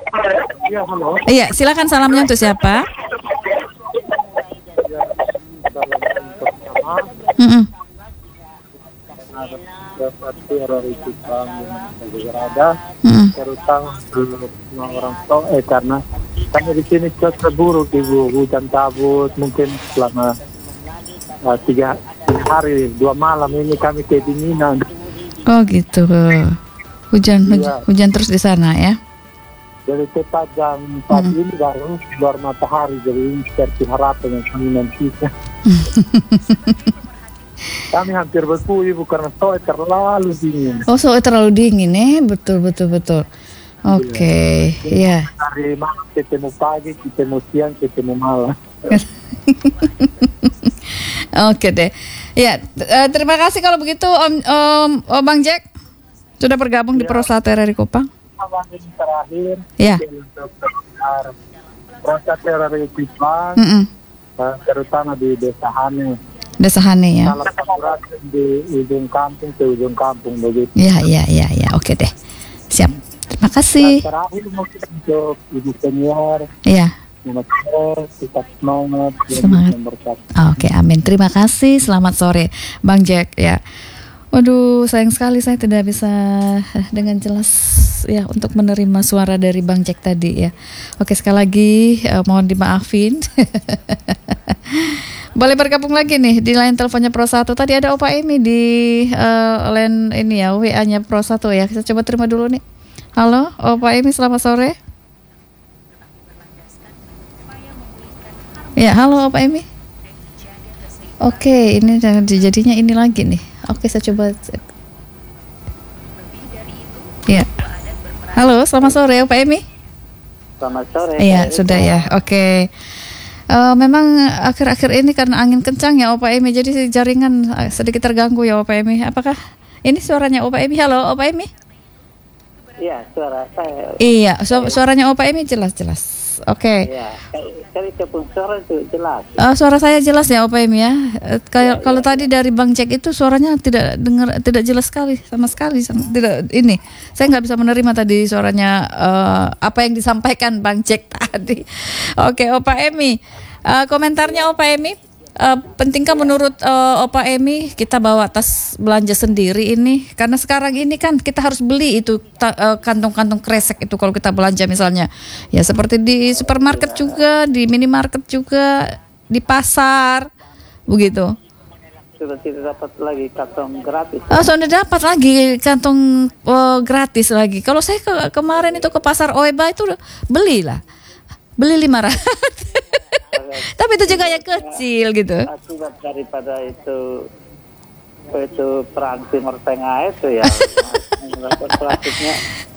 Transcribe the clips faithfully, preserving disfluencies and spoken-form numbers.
Iya, halo. Iya, silakan salamnya untuk siapa? Mm-mm. Seperti orang itu berada Mm-mm. terutama semua orang tua eh karena kami di sini cuaca buruk ibu, hujan kabut mungkin selama uh, tiga, tiga hari dua malam ini kami kedinginan. Oh gitu. Hujan, hujan, Iya. hujan terus di sana ya? Jadi tepat jam empat Hmm. ini baru keluar matahari, jadi ini seperti harapan yang kami nantikan. Kami hampir beku ibu karena soal terlalu dingin. Oh, so terlalu dingin eh, betul betul betul. Oke, ya. Dari malam ketemu pagi, ketemu siang, ketemu malam. Oke deh. Ya, t- eh, terima kasih kalau begitu Om Om, Om Bang Jack sudah bergabung di Ya. Prostate R R I Kupang. Awal ini terakhir Ya. untuk mendengar proses teror Kupang, Mm-mm. eh, terutama di desa Hane. Desa Hane ya. Salah satu rakyat di ujung kampung ke ujung kampung begitu. Ya, ya, ya, ya. Oke deh. Siap. Terima Dan kasih. terakhir mungkin untuk ibu senior, Ya. nomor satu, tetap semangat, Semangat. nomor satu. Oke, amin. Terima kasih. Selamat sore, Bang Jack ya. Waduh, sayang sekali saya tidak bisa eh, dengan jelas ya untuk menerima suara dari Bang Jack tadi ya. Oke, sekali lagi eh, mohon dimaafin. Boleh bergabung lagi nih di line teleponnya Pro satu. Tadi ada Opa Emi di eh, line ini ya, W A-nya Pro satu ya. Kita coba terima dulu nih. Halo, Opa Emi, selamat sore. Ya, halo Opa Emi. Oke, ini jangan jadinya ini lagi nih. Oke, saya coba. Ya. Halo, selamat sore Opa Emi. Selamat sore. Iya, sudah ya. Oke. Eh, memang akhir-akhir ini karena angin kencang ya Opa Emi, jadi jaringan eh, sedikit terganggu ya Opa Emi. Apakah ini suaranya Opa Emi? Halo Opa Emi. Iya, suara saya. Iya, su- suaranya Opa Emi jelas-jelas. Oke. Iya, kali kepun suara itu jelas. Eh, suara saya jelas ya Opa Emi ya. Eh, kayak Ya, kalau ya, tadi dari Bang Jack itu suaranya tidak dengar, tidak jelas sekali sama sekali, sama, tidak ini. Saya nggak bisa menerima tadi suaranya eh, apa yang disampaikan Bang Jack tadi. Oke, Opa Emi. Eh, komentarnya Opa Emi. Eh, pentingkah menurut eh, Opa Emi kita bawa tas belanja sendiri ini? Karena sekarang ini kan kita harus beli itu ta- eh, kantong-kantong kresek itu kalau kita belanja misalnya. Ya seperti di supermarket juga, di minimarket juga, di pasar, begitu. Sudah tidak dapat lagi kantong gratis. Oh, sudah dapat lagi kantong eh, gratis lagi. Kalau saya ke- kemarin itu ke pasar Oeba itu belilah, beli lima ratus. Tapi itu juga yang kecil gitu. Akibat daripada itu itu perang Timur Tengah itu ya, mendapat plastiknya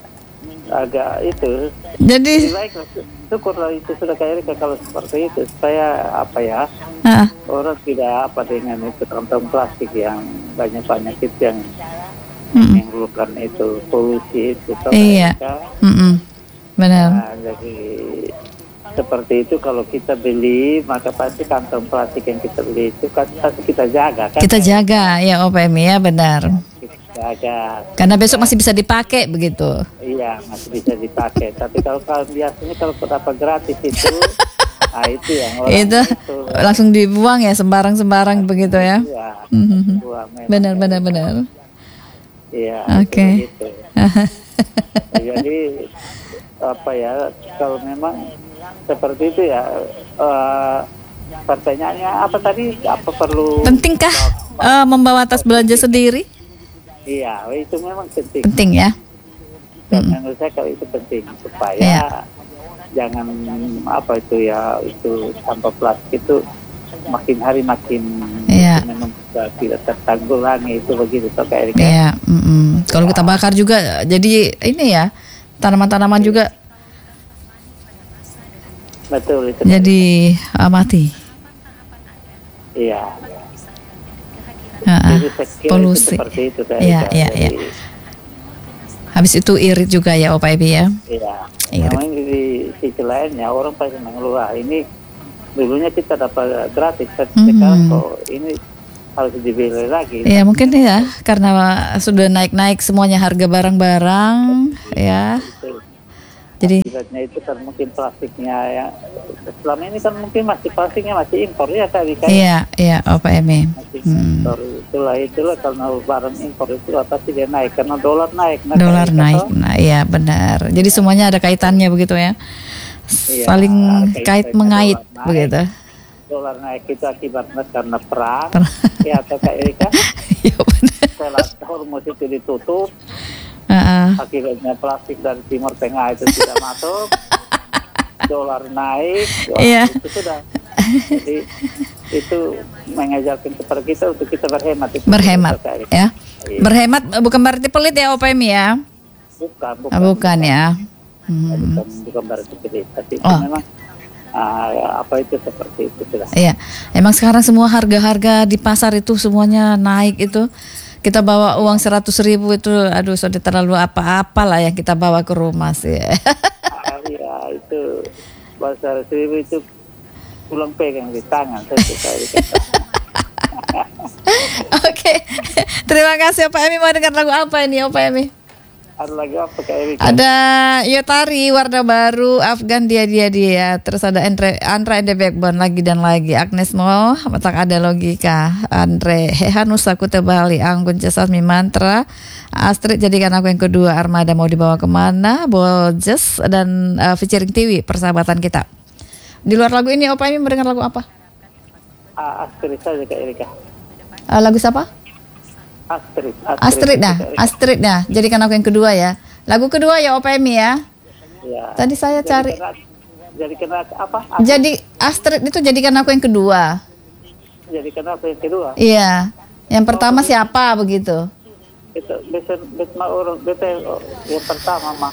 agak itu. Jadi, Lebih baik syukurlah itu sudah kayak kalau seperti itu supaya apa ya ah, orang tidak apa dengan itu kantong plastik yang banyak-banyak itu yang mm, menimbulkan itu polusi itu. So, Iya. mereka, mm-mm, benar. nah, jadi seperti itu kalau kita beli maka pasti kantong plastik yang kita beli itu kan pasti kita jaga kan. Kita jaga ya Opa Emi ya benar. Kita jaga. Karena besok masih bisa dipakai begitu. Iya masih bisa dipakai. Tapi kalau, kalau biasanya kalau dapat gratis itu, ah itu yang orang Itu itu. langsung dibuang ya sembarang-sembarang begitu ya. Iya. Mhm. buang memang. Benar benar benar. Iya. Oke. itu begitu. Jadi apa ya kalau memang seperti itu ya uh, pertanyaannya apa tadi apa perlu Pentingkah eh, membawa tas belanja sendiri? iya itu memang penting. Penting ya. Dan Mm-mm. menurut saya kalau itu penting supaya Iya. jangan apa itu ya itu sampah plastik itu makin hari makin Iya. memang sudah tidak tertanggulangi itu begitu toh Kak Erika. Iya. mm-mm. Kalau kita bakar juga jadi ini ya tanaman-tanaman juga Betul itu. jadi ah, mati. Iya. Ah, ah. Jadi saya kira itu Polusi. seperti itu Kak Iya, Erika. iya, iya. Jadi, Habis itu irit juga ya Opa Emi ya. Iya. Irit. Memang di sisi lainnya orang pasti mengeluh "Ah, ini dulunya kita dapat gratis tapi Mhm. sekarang kok ini harus dibeli lagi. Ya mungkin ya karena sudah naik-naik semuanya harga barang-barang ya. Betul. Jadi akibatnya itu kan mungkin plastiknya ya selama ini kan mungkin masih plastiknya masih impor ya Kak Rika. iya, iya, oh Pak Emi. Masih Hmm. impor. Itulah itulah karena barang impor itu apa sih dia naik karena dolar naik. Nah, Dolar Kak Rika, naik, toh. nah iya benar. Jadi semuanya ada kaitannya begitu ya, Iya, saling kait- kait kaitnya mengait dolar naik. begitu. Dolar naik itu akibatnya karena perang. Perang. Ya atau Kak Erika, Iya benar. setelah Hormuz itu ditutup, Heeh. akibatnya plastik dari Timur Tengah itu tidak masuk, dolar naik, wah, Iya. itu sudah. Jadi itu mengajarkan kepada kita untuk kita berhemat. Itu Berhemat Kak Erika. ya. Iya. Berhemat bukan berarti pelit ya, O P M ya. Bukan, bukan, Ah, bukan ya. Hmm. bukan, bukan berarti pelit, tapi itu Oh. memang ah, apa itu seperti itu sudah. Iya, emang sekarang semua harga-harga di pasar itu semuanya naik itu. Kita bawa uang seratus ribu itu, aduh sudah terlalu apa-apa lah yang kita bawa ke rumah sih. Ah, ya itu bahasa seribu itu pulang pegang di tangan saya suka dikata. Oke, terima kasih Pak Emi. Mau dengar lagu apa ini Pak Emi? Ada lagi apa Kak Erika? Ada Yotari, Warna Baru, Afgan Dia Dia Dia. Terus ada Andre, Andra and the Backbone, Lagi dan Lagi. Agnes Mo, Tak Ada Logika. Andre, Hehanusa Kuta Bali, Anggun Cesasmi Mantra. Astrid, Jadikan Aku Yang Kedua. Armada Mau Dibawa Kemana. Bojes dan uh, featuring Tiwi, Persahabatan Kita. Di luar lagu ini Opa ini mau dengar lagu apa? Ah, Astrid saja Kak Erika. Uh, lagu siapa? Astrid. Astrid dah, Kak Erika. Astrid dah. Jadikan Aku Yang Kedua ya. Lagu kedua ya Opa Emi ya. Ya. Tadi saya Jadi cari. kena, jadi kena apa? Jadi Astrid itu Jadikan Aku Yang Kedua. Jadi kena apa yang kedua? Iya. Yang pertama siapa begitu? Itu bisa bisa orang bete yang pertama mah.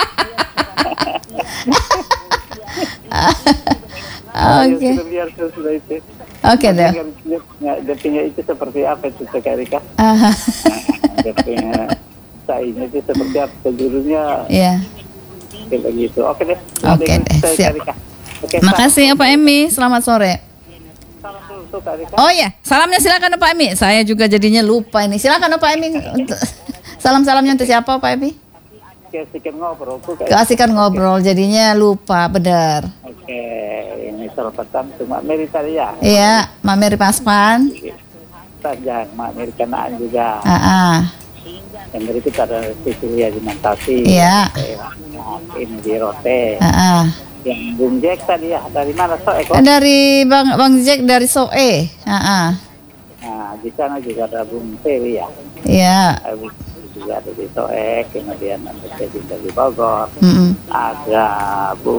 Oke. Sudah biar sudah itu. Oke deh. Dia, dia, dia punya itu seperti apa itu Kak Erika? Aha. Dia punya saingnya itu seperti apa? Judulnya Iya. kayak begitu. Oke deh. Oke Dengan deh, saya, siap. Kak Erika. Oke, Makasih ya Pak Emi. Selamat sore. salam dulu tuh, Kak Erika. Oh iya, salamnya silakan Pak Emi. Saya juga jadinya lupa ini. Silakan Pak Emi. Untuk- Salam-salamnya untuk siapa Pak Emi? Keasikan ngobrol tuh Kak Erika. Keasikan ngobrol jadinya lupa, benar. Oke, ini salah pertama cuma Meritaria. Iya, Mak Meri Paspan. Tanjang, Mak Merkanaan juga. Ah, ah. Yang berikut ada Sicilia di Mantasi. Iya. Eh, Ini di Rote. Ah, ah. Yang Bung Jack tadi ya, dari mana so Eko? Dari Bang Bang Jack dari Soe. Ah, ah. Nah, di sana juga ada Bung Ferry ya. Iya. Bung juga ada di Soek, kemudian ada Kevin dari Bogor. Mm-mm. Ada Bu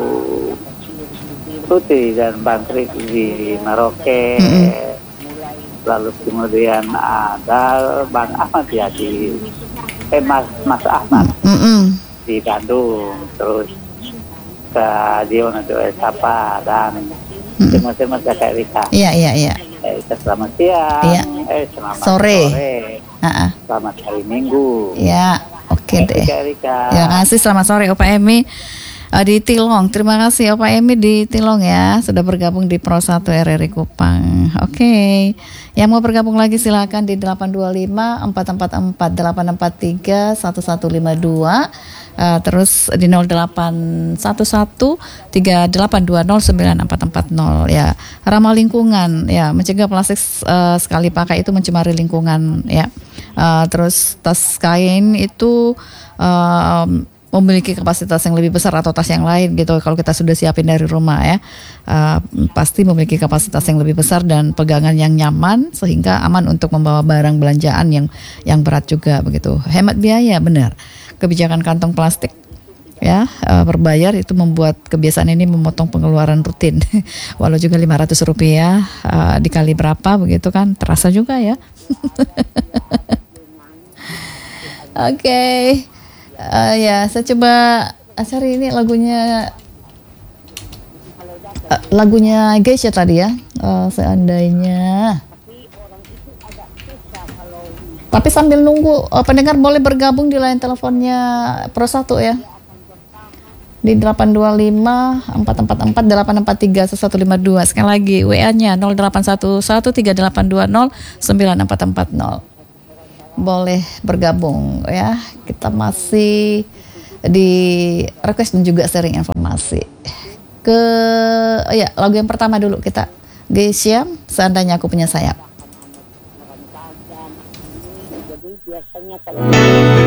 Tuti dan Bang Trik di Merauke. Mm-mm. Lalu kemudian ada Bang Ahmad ya di eh, Mas, Mas Ahmad Mm-mm. di Bandung. Terus ke Dion untuk Sapa dan teman-teman Kak Erika. Iya, iya, iya. Eh, selamat siang. Iya. Eh, selamat Sore. sore. Ah, ah. Selamat hari Minggu. Ya, oke deh. Kak Erika. Terima kasih, selamat sore Opa Emi uh, di Tilong. Terima kasih Opa Emi di Tilong ya, sudah bergabung di Pro satu R R I Kupang. Oke. Yang mau bergabung lagi silakan di delapan dua lima empat empat empat delapan empat tiga satu satu lima dua. Uh, terus di nol delapan satu satu tiga delapan dua nol sembilan empat empat nol ya. Ramah lingkungan ya, mencegah plastik uh, sekali pakai itu mencemari lingkungan ya. Uh, terus tas kain itu uh, memiliki kapasitas yang lebih besar atau tas yang lain gitu. Kalau kita sudah siapin dari rumah ya, uh, pasti memiliki kapasitas yang lebih besar dan pegangan yang nyaman sehingga aman untuk membawa barang belanjaan yang yang berat juga begitu. Hemat biaya benar. Kebijakan kantong plastik ya, uh, berbayar itu membuat kebiasaan ini memotong pengeluaran rutin. Walau juga lima ratus rupiah uh, dikali berapa begitu kan terasa juga ya. Oke. Okay. Uh, ya, saya coba cari ini lagunya uh, lagunya Geisha tadi ya. Uh, seandainya. Tapi sambil nunggu uh, pendengar boleh bergabung di line teleponnya Pro satu ya. Di delapan dua lima empat empat empat delapan empat tiga satu lima dua. Sekali lagi W A-nya nol delapan satu satu tiga delapan dua nol sembilan empat empat nol. Boleh bergabung ya. Kita masih di request dan juga sharing informasi. Ke ya lagu yang pertama dulu kita, Gesiam, Seandainya Aku Punya Sayap. Jadi biasanya kalau